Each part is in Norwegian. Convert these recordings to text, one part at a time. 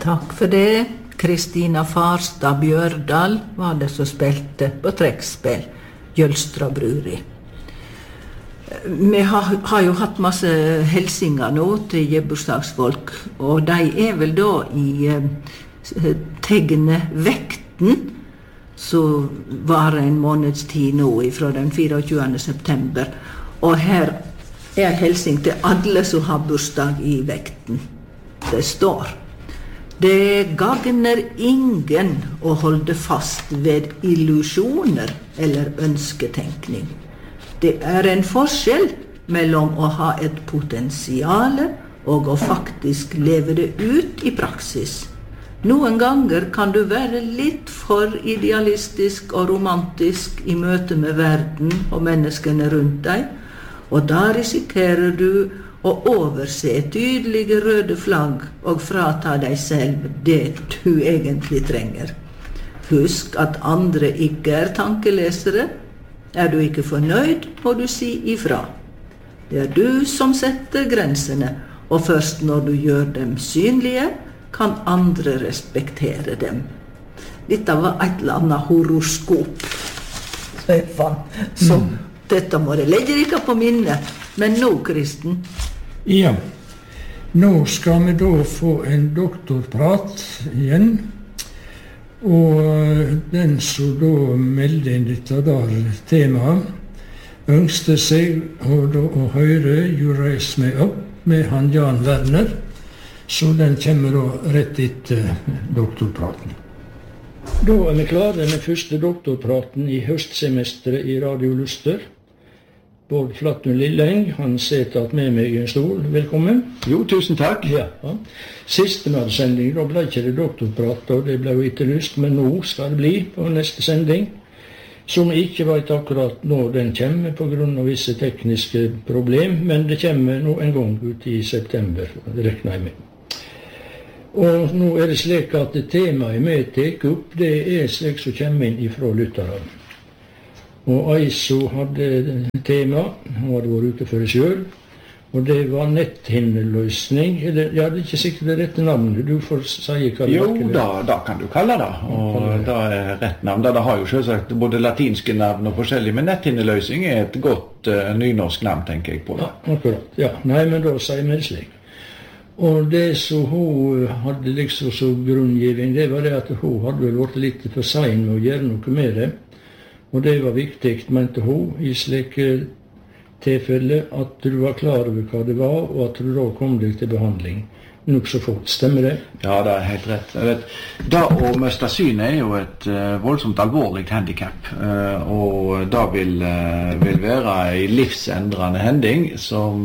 Takk for det. Kristina Farstad Bjørdal var det som spilte på trekkspill, Jølstra Bruri. Vi har jo hatt masse helsinger nå til gebursdagsfolk, og de vel da i tegnet vekten, som var en måneds tid nå fra den 24. september. Og her helsing til alle som har bursdag i vekten. Det står: Det gagner ingen å holde fast ved illusjoner eller ønsketenkning. Det en forskjell mellom å ha et potensiale og å faktisk leve det ut i praksis. Noen ganger kan du være litt for idealistisk og romantisk i møte med verden og menneskene rundt deg, og da risikerer du å overse tydelige røde flagg og frata deg selv det du egentlig trenger. Husk at andre ikke tankelesere. Du ikke fornøyd, må du si ifra. Det du som setter grensene, og først når du gjør dem synlige, kan andre respektere dem. Dette var et eller annet horoskop. Så dette må det legge ikke på minnet. Men nå, Kristen? Ja, nå skal vi da få en doktorprat igjen. Og den som da meldte inn dette der temaet, ønsket seg å høre You Raise Me Up med han Jan Werner, så den kommer da rett etter doktorpraten. Da vi klare med første doktorpraten i høstsemesteret i Radio Luster. Bård Flattun Lilleng, han sitter med meg i en stol. Velkommen. Jo, tusen takk. Ja. Siste sending, da ble ikke det doktorprat, og det ble jo etterlyst, men nå skal det bli på neste sending, som vi ikke vet akkurat når den kommer på grunn av visse tekniske problem, men det kommer nå en gang ut i september, det regner jeg med. Og nå det slik at temaet vi tar opp, det slik som kommer inn ifra lytterne. Og Aiso hadde tema, hun hadde vært ute for det selv, og det var netthinneløsning. Ja, det ikke sikkert det rette navnet, du får si hva det er. Jo, da kan du kalle det, og det rett navn. Det har jo selvsagt både latinske navn og forskjellig, men netthinneløsning et godt nynorsk navn, tenker jeg på det. Ja, akkurat. Ja, nei, men da sier vi det slik. Og det som hun hadde liksom som grunngivning, det var det at hun hadde vel vært litt for sein med å gjøre noe med det. Og det var viktig, mente hun, i slike tilfelle at du var klar over hva det var, og at du da kom deg til behandling. Nok så fort, stemmer det? Ja, det helt rett. Da å miste synet jo et voldsomt alvorlig handicap, og da vil være en livsendrende hending som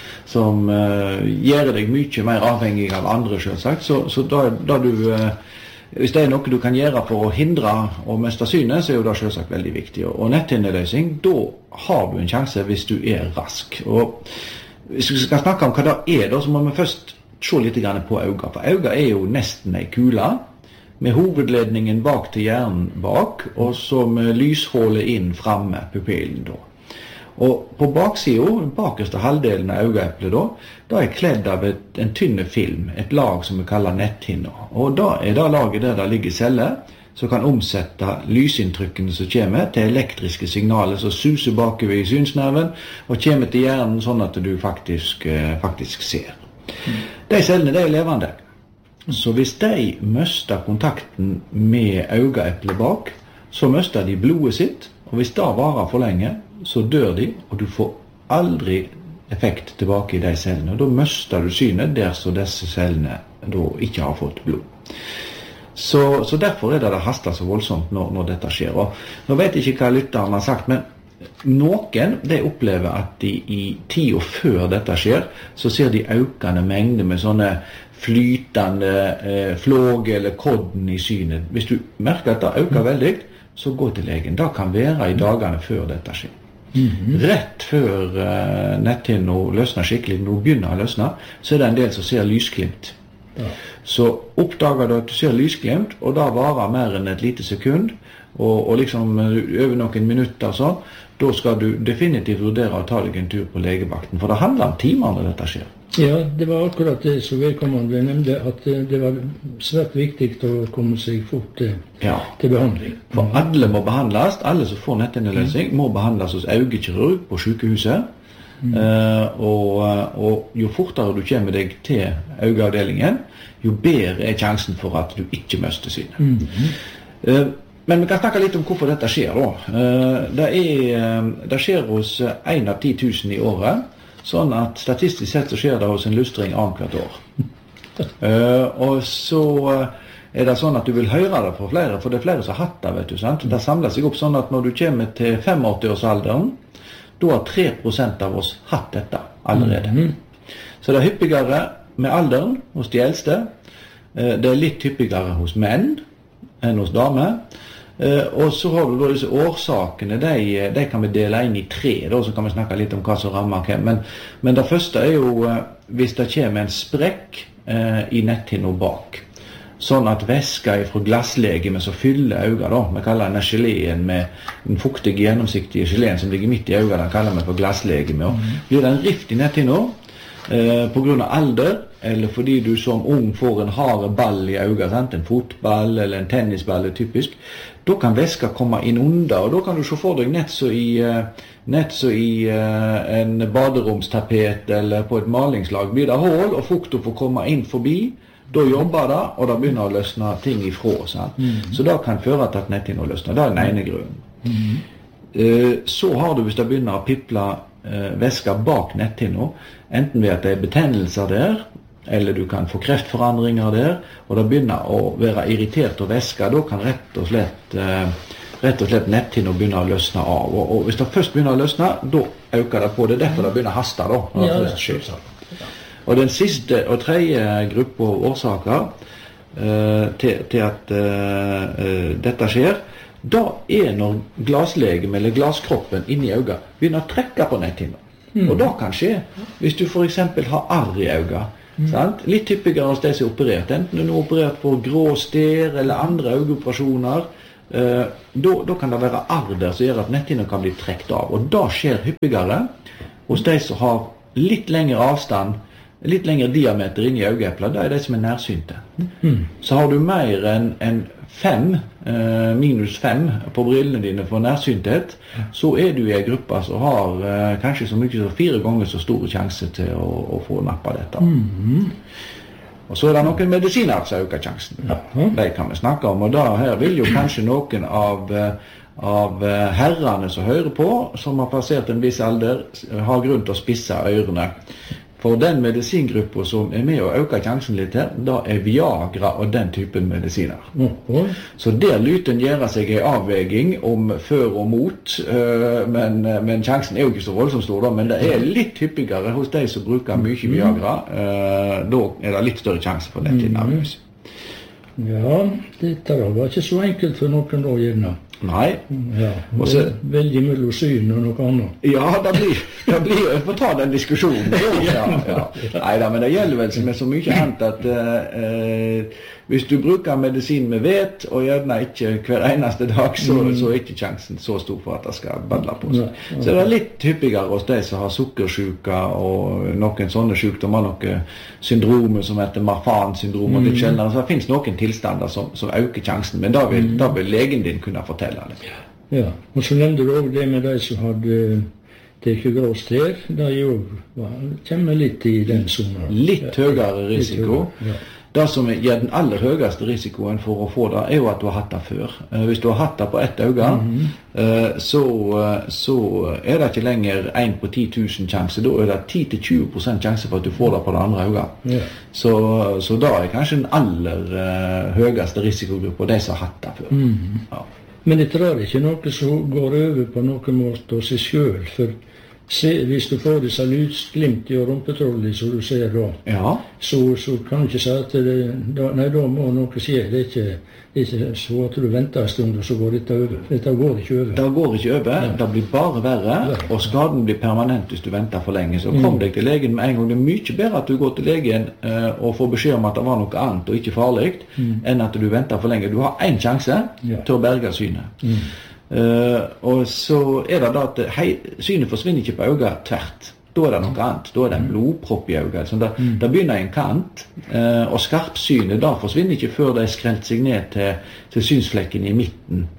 gjør deg mye mer avhengig av andre, selvsagt. Så da du... Hvis det noe du kan gjøre for å hindre å miste synet, så jo det selvsagt veldig viktig. Og netthinneløsning, da har du en sjanse hvis du rask. Og hvis vi skal snakke om hva det da, så må vi først se litt på øynene. For øynene jo nesten en kule, med hovedledningen bak til hjernen bak, og så med lyshålet inn fremme, pupillen da. Og på baksiden, bakerste halvdelen av øyeeplet da kledd av en tynne film, et lag som vi kaller netthinner. Og da det laget der det ligger celler, som kan omsette lysinntrykkene som kommer til elektriske signaler som suser bakover i synsnerven, og kommer til hjernen sånn at du faktisk ser. De cellene, de levende. Så hvis de mister kontakten med øyeeplet bak, så mister de blodet sitt, og hvis det varer for lenge, så dør de, og du får aldri effekt tilbake i de cellene. Og da mister du synet der så disse cellene da ikke har fått blod. Så derfor det haster så voldsomt når dette skjer. Og nå vet jeg ikke hva lytteren har sagt, men noen de opplever at de i tiden før dette skjer, så ser de økende mengder med sånne flytende flåg eller kodden i synet. Hvis du merker at det øker veldig, så gå til legen. Det kan være i dagene før dette skjer. Rett før netthinnen løsner skikkelig, når du begynner å løsne, så det en del som ser lysglimt. Ja. Så oppdager du at du ser lysglimt, og da varer mer enn et lite sekund, og liksom over noen minutter så, da skal du definitivt vurdere å ta deg en tur på legevakten, for det handler om timer når dette skjer. Ja, det var akkurat det som vedkommende nevnte, at det var svært viktig å komme seg fort til behandling. For alle må behandles, alle som får netthinneløsning må behandles hos øyekirurg på sykehuset. Og jo fortere du kommer deg til øyeavdelingen, jo bedre er sjansen for at du ikke mister synet. Men vi kan snakke litt om hvorfor dette skjer da. Det skjer hos 1 av 10 000 i året, sånn at statistisk sett så skjer det hos en lystring annethvert år. Og så er det sånn at du vil høre det fra flere, for det er flere som har hatt det, vet du, sant? Det samler seg opp sånn at når du kommer til 85-årsalderen, da har 3% av oss hatt dette allerede. Så det er hyppigere med alderen hos de eldste. Det er litt hyppigere hos menn enn hos damer. Og så har du da disse årsakene, de kan vi dele inn i 3, da, så kan vi snakke litt om hva som rammer hvem. Men det første er jo hvis det kommer en sprekk i netthinna bak. Sånn at væska fra glasslegeme som fyller øynene, da, vi kaller denne geleen med den fuktige, gjennomsiktige geleen som ligger midt i øynene, den kaller vi for glasslegeme. Blir det en rift i netthinna på grunn av alder, eller fordi du som ung får en hard ball i øynene, en fotball eller en tennisball er typisk, da kan væska komme inn under, og da kan du se for deg nett så i en baderomstapet eller på et malingslag blir det hål, og fukten får komme inn forbi. Da jobber det, og da begynner å løsne ting ifra. Så det kan føre til at netthinna løsner. Det er den ene grunnen. Så har du, hvis det begynner å piple væska bak netthinna, enten ved at det er betennelser der, eller du kan få kreftforandringer der, og det begynner å være irritert av væska, da kan rett og slett netthinna begynne å løsne av. Og hvis det først begynner å løsne, da øker det på. Det er derfor det begynner å haste da, når det først skjer. Og den siste og tredje gruppe av årsaker til at dette skjer, da er når glasslegeme eller glasskroppen inni øynene begynner å trekke på netthinna. Og det kan skje hvis du for eksempel har arr i øynene. Litt hyppigere hos de som er operert, enten du er operert for grå stær eller andre øyeoperasjoner, da kan det være arr der som gjør at netthinna kan bli trekt av. Og det skjer hyppigere hos de som har litt lengre avstand, litt lengre diameter inn i øyeeplet, det er de som er nærsynte. Så har du mer enn 5, minus 5 på brillene dine for nærsynthet, så er du i en gruppe som har kanskje så mye som 4 ganger så store sjanse til å få nappa dette. Og så er det noen medisiner som øker sjansen. De kan vi snakke om, og da her vil jo kanskje noen av herrene som hører på, som har passert en viss alder, har grunn til å spisse ørene. For den medisingruppa som er med å øke sjansen litt her, da er Viagra og den typen medisiner. Så der lyten gjør seg en avveging om før og mot, men sjansen er jo ikke så voldsomt stor da, men det er litt hyppigere hos de som bruker mye Viagra, da er det litt større sjanse for netthinnavløs. Ja, dette var ikke så enkelt for noen da, gjerne. Nei. Ja, det er veldig mellom syn og noe annet. Ja, det blir jeg får ta den diskusjonen. Neida, men det gjelder vel med så mye annet at hvis du bruker medisin med vet, og gjerne ikke hver eneste dag, så er ikke sjansen så stor for at det skal badle på seg. Så det er litt hyppigere hos de som har sukkersyke og noen sånne sykdommer, noen syndromer som heter Marfan-syndrom og litt sjeldnere. Så det finnes noen tilstander som øker sjansen, men da vil legen din kunne fortelle det. Ja, og så nevnte du også det med de som hadde teket grå stær, det kommer litt i den zonen. Litt høyere risiko. Det som gir den aller høyeste risikoen for å få det, er jo at du har hatt det før. Hvis du har hatt det på ett øye, så er det ikke lenger 1 på 10 000 sjanse. Da er det 10-20% sjanse for at du får det på det andre øyet. Så da er kanskje den aller høyeste risikogruppa de som har hatt det før. Ja. Men det er ikke noe som går over på noen måte av seg selv, for hvis du får disse lysglimt i rumpetrollet som du ser da, så kan du ikke si at da må noe skje. Det er ikke så at du venter en stund og så går dette over. Dette går ikke over. Det går ikke over, det blir bare verre, og skaden blir permanent hvis du venter for lenge. Så kom deg til legen med en gang. Det er mye bedre at du går til legen og får beskjed om at det var noe annet og ikke farlig, enn at du venter for lenge. Du har en sjanse til å berge synet. Og så det da at synet forsvinner ikke på øynene tvert. Da det noe annet. Da det en blodpropp i øynene. Så da begynner en kant, og skarpsynet da forsvinner ikke før det skrelt seg ned til synsflekken i midten.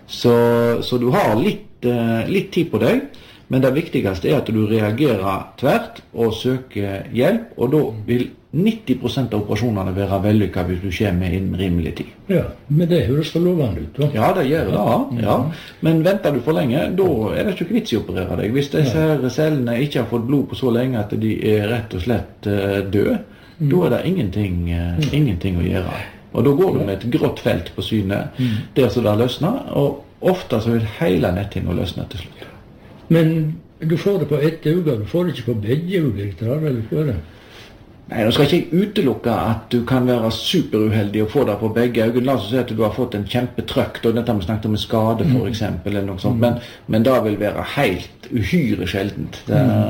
Så du har litt tid på deg, men det viktigste at du reagerer tvert og søker hjelp, og da vil 90% av operasjonene være vellykket hvis du kommer innen rimelig tid. Ja, men det høres for lovende ut, da. Ja, det gjør det, ja. Men venter du for lenge, da det ikke vits i å operere deg. Hvis disse cellene ikke har fått blod på så lenge at de rett og slett døde, da det ingenting å gjøre. Og da går du med et grått felt på synet, der så det løsner, og ofte så vil hele netthinna løsne til slutt. Men du får det på ett øye, du får det ikke på begge øyne, eller hva det? Nei, nå skal ikke jeg utelukke at du kan være superuheldig og få det på begge øyne. La oss si at du har fått en kjempetrøkk, og dette har vi snakket om en skade for eksempel, eller noe sånt, men det vil være helt uhyre sjeldent.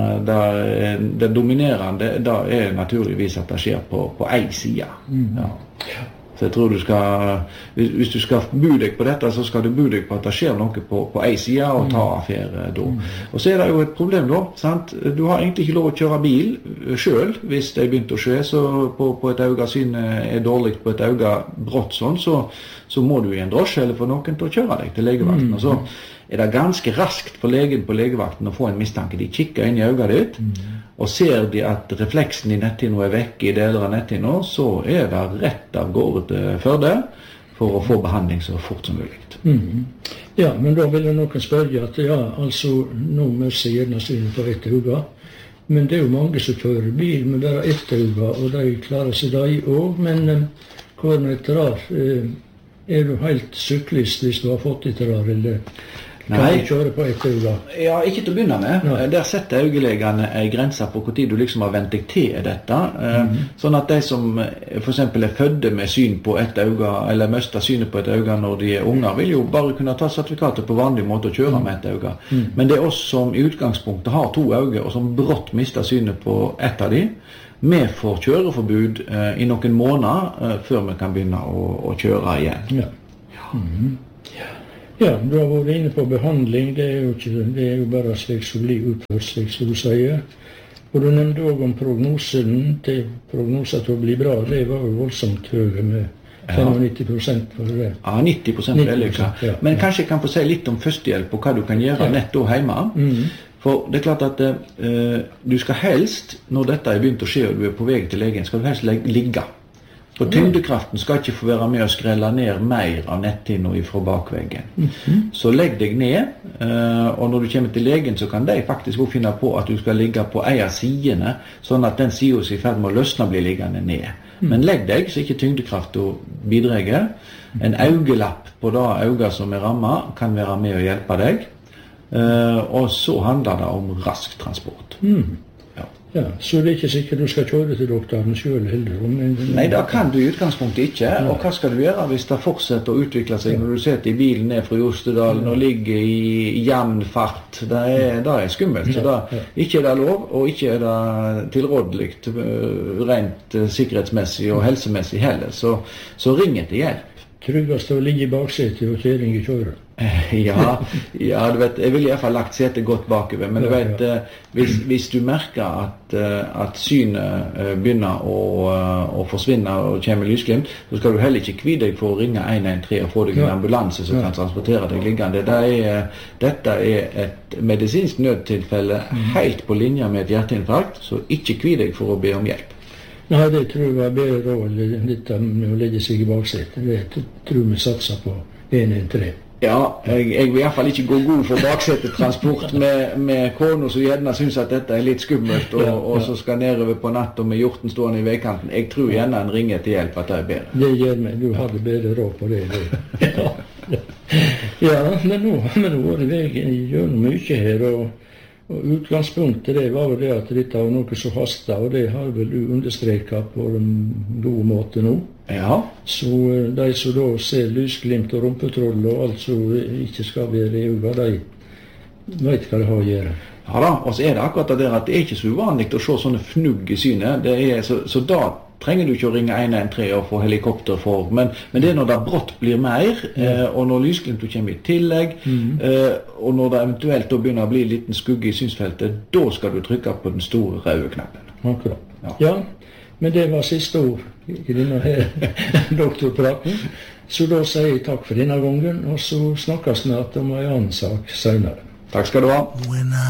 Det dominerende, det naturligvis at det skjer på en side. Ja. Så jeg tror hvis du skal bo deg på dette, så skal du bo deg på at det skjer noe på en side og ta affære da. Og så det jo et problem da, sant? Du har egentlig ikke lov å kjøre bil selv hvis det begynt å skje, så på et øye synet dårlig på et øye brått sånn, så må du i en drosje eller få noen til å kjøre deg til legevakten. Og så det ganske raskt for legen på legevakten å få en mistanke. De kikker inn i øyet ditt, og ser de at refleksen i netthinna vekk i deler av netthinna, så det rett av gårde til Førde for å få behandling så fort som mulig. Ja, men da vil noen spørre at altså, nå møter jeg gjerne synet på ett øye, men det jo mange som kjører bil med bare ett øye, og de klarer seg de også, men hva med et rar? Du helt syklist hvis du har fått et rar, eller kan du kjøre på ett øye? Ja, ikke til å begynne med. Der setter øyelegene en grense på hvor tid du liksom har vent deg til dette. Sånn at de som for eksempel fødde med syn på ett øye, eller mister synet på ett øye når de unger, vil jo bare kunne ta sertifikatet på vanlig måte og kjøre med ett øye. Men det oss som i utgangspunktet har to øyne, og som brått mister synet på ett av de, vi får kjøreforbud i noen måneder før vi kan begynne å kjøre igjen. Ja, du har vært inne på behandling, det jo bare slik som blir utført, slik som du sier. Og du nevnte også om prognosen til å bli bra, det var jo voldsomt høye med 95% for det. Ja, 90% vellykket. Men kanskje jeg kan få si litt om førstehjelp og hva du kan gjøre nett og hjemme. For det klart at du skal helst, når dette begynt å skje og du på vei til legen, skal du helst ligge. For tyngdekraften skal ikke få være med å skrelle ned mer av netthinna fra bakveggen. Så legg deg ned, og når du kommer til legen, så kan de faktisk også finne på at du skal ligge på en av sidene, sånn at den siden som i ferd med å løsne blir liggende ned. Men legg deg, så ikke tyngdekraften bidrar. En øyelapp på det øyet som rammet kan være med å hjelpe deg, og så handler det om rask transport. Ja, så det ikke sikkert du skal kjøre til doktoren selv heller? Nei, det kan du i utgangspunktet ikke. Og hva skal du gjøre hvis det fortsetter å utvikle seg når du sitter i bilen ned fra Jostedalen og ligger i jevn fart? Det skummelt. Så ikke det lov, og ikke det tilrådelig rent sikkerhetsmessig og helsemessig heller. Så ring etter hjelp. Tryggest å ligge i baksetet og kjøring i kjøret? Ja, du vet, jeg vil i hvert fall lagt setet godt bakover, men du vet, hvis du merker at synet begynner å forsvinne og kommer lysglimt, så skal du heller ikke kvie deg for å ringe 113 og få deg en ambulanse som kan transportere deg liggende. Dette et medisinsk nødtilfelle helt på linje med et hjerteinfarkt, så ikke kvie deg for å be om hjelp. Nei, det tror jeg var bedre råd, dette med å legge seg i baksetet. Det tror vi satser på 113. Ja, jeg vil i hvert fall ikke gå god for baksetetransport med kona som gjerne synes at dette litt skummelt, og så skal nedover på natt og med hjorten stående i veikanten. Jeg tror gjerne en ringer til hjelp at det bedre. Det gjør meg. Du hadde bedre råd på det. Ja, men nå har vi vært i veien gjennom mye her, og utgangspunktet det var jo det at dette var noe som hastet, og det har vel du understreket på en god måte nå. Ja. Så de som da ser lysglimt og rumpetroll og alt som ikke skal være i øynene, de vet hva det har å gjøre. Ja da, og så det akkurat det der at det ikke så uvanlig å se sånne fnugg i synet. Så da trenger du ikke å ringe 113 og få helikopter for, men det når det brått blir mer, og når lysglimtet kommer i tillegg, og når det eventuelt da begynner å bli en liten skugge i synsfeltet, da skal du trykke på den store røde knappen. Akkurat. Ja, men det var siste ord i denne her doktorpraten. Så da sier jeg takk for denne gangen, og så snakkes vi om en annen sak senere. Takk skal du ha.